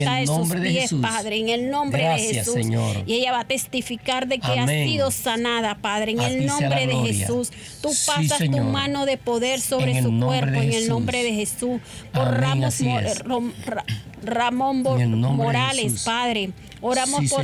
de sus pies, Padre, en el nombre de Jesús. Señor. Y ella va a testificar de que ha Amén. sido sanada, Padre, en A el ti sea nombre la de gloria. Jesús. Tú Sí, pasas tu Señor. mano de poder sobre En el su nombre cuerpo, de en el Jesús. nombre de Jesús. Por Amén, Ramos así es. Ramón En el nombre de Morales, Jesús. Padre. Oramos Sí, por